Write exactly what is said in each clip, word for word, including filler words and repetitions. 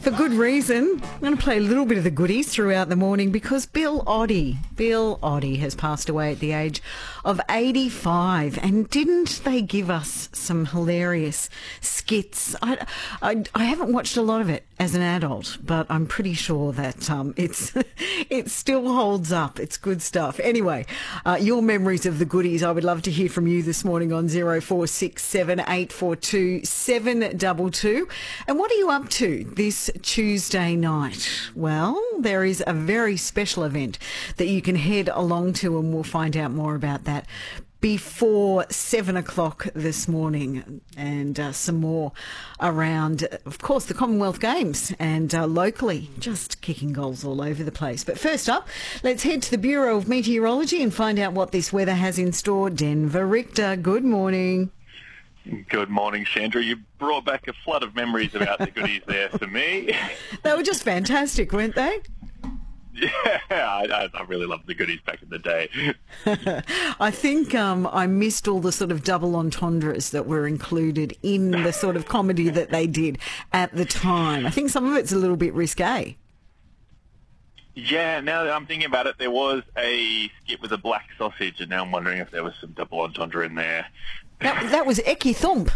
For good reason. I'm going to play a little bit of the goodies throughout the morning because Bill Oddie, Bill Oddie has passed away at the age of eighty-five. And didn't they give us some hilarious skits? I, I, I haven't watched a lot of it as an adult, but I'm pretty sure that um, it's it still holds up. It's good stuff. Anyway, uh, your memories of the goodies, I would love to hear from you this morning on zero four six seven eight four two seven two two. And what are you up to this Tuesday night? Well, there is a very special event that you can head along to, and we'll find out more about that before seven o'clock this morning, and uh, some more around, of course, the Commonwealth Games and uh, locally, just kicking goals all over the place. But first up, let's head to the Bureau of Meteorology and find out what this weather has in store. Denver Richter, good morning. Good morning, Sandra. You brought back a flood of memories about the goodies there for me. They were just fantastic, weren't they? Yeah, I, I really loved the goodies back in the day. I think um, I missed all the sort of double entendres that were included in the sort of comedy that they did at the time. I think some of it's a little bit risque. Yeah, now that I'm thinking about it, there was a skit with a black sausage, and now I'm wondering if there was some double entendre in there. That, that was Eki Thump.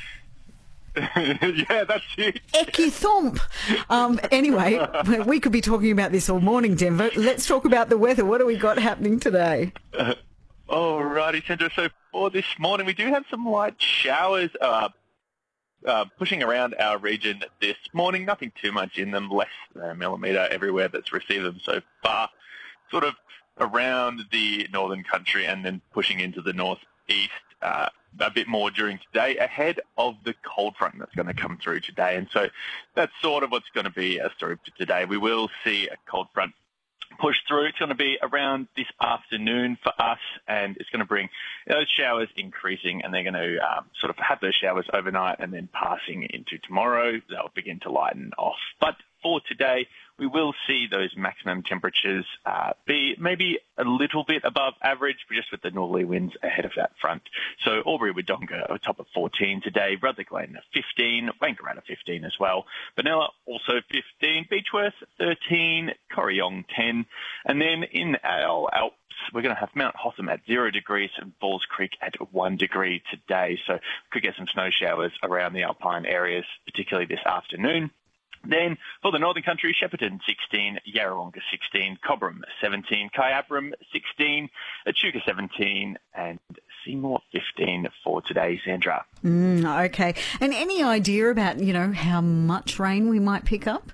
Yeah, that's it. Eki Thump. Um, anyway, we could be talking about this all morning, Denver. Let's talk about the weather. What do we got happening today? Uh, Alrighty, Sandra. So for this morning, we do have some light showers uh, uh, pushing around our region this morning. Nothing too much in them, less than a millimetre everywhere that's received them so far. Sort of around the northern country and then pushing into the northeast. Uh, a bit more during today ahead of the cold front that's going to come through today. And so that's sort of what's going to be a story for today. We will see a cold front push through. It's going to be around this afternoon for us, and it's going to bring those showers increasing, and they're going to um, sort of have those showers overnight and then passing into tomorrow. They'll begin to lighten off. But for today, we will see those maximum temperatures uh, be maybe a little bit above average, but just with the northerly winds ahead of that front. So Albury-Wodonga are top of fourteen today, Rutherglen fifteen, Wangaratta fifteen as well, Benalla also fifteen, Beechworth thirteen, Corryong ten, and then in our Alps, we're going to have Mount Hotham at zero degrees and Falls Creek at one degree today. So we could get some snow showers around the alpine areas, particularly this afternoon. Then for the Northern Country, Shepparton sixteen, Yarrawonga sixteen, Cobram seventeen, Kyabram sixteen, Echuca seventeen, and Seymour fifteen for today, Sandra. Mm, okay. And any idea about, you know, how much rain we might pick up?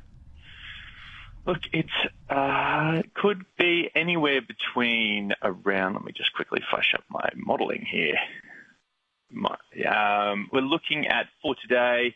Look, it's uh, could be anywhere between around, let me just quickly flash up my modelling here. My, um, we're looking at, for today,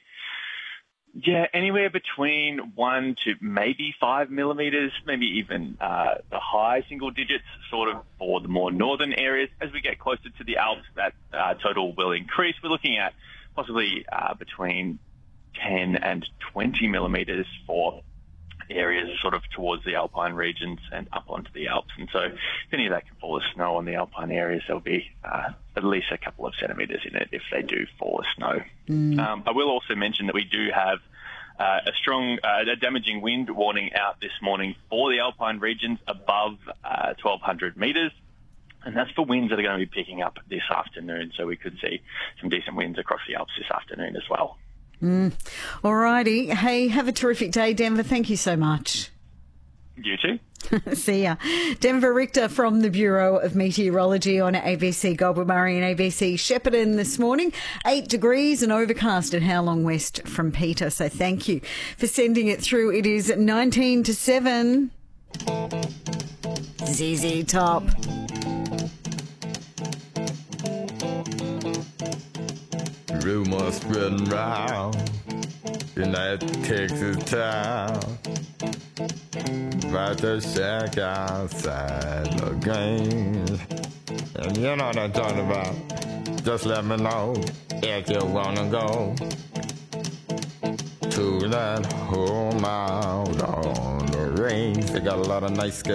yeah, anywhere between one to maybe five millimetres, maybe even uh, the high single digits, sort of for the more northern areas. As we get closer to the Alps, that uh, total will increase. We're looking at possibly uh, between ten and twenty millimetres for areas sort of towards the alpine regions and up onto the Alps. And so if any of that can fall as snow on the alpine areas, there'll be uh, at least a couple of centimetres in it if they do fall as snow. Mm. Um, I will also mention that we do have uh, a strong, uh, a damaging wind warning out this morning for the alpine regions above uh, twelve hundred metres. And that's for winds that are going to be picking up this afternoon. So we could see some decent winds across the Alps this afternoon as well. Mm. All righty. Hey, have a terrific day, Denver. Thank you so much. You too. See ya. Denver Richter from the Bureau of Meteorology on A B C Goulburn-Murray and A B C Shepparton this morning. Eight degrees and overcast at Howlong West from Peter. So thank you for sending it through. It is nineteen to seven. Z Z Top. Rumors spreading round in that Texas town about the shack outside the game. And you know what I'm talking about. Just let me know if you wanna go to that home out on the range. They got a lot of nice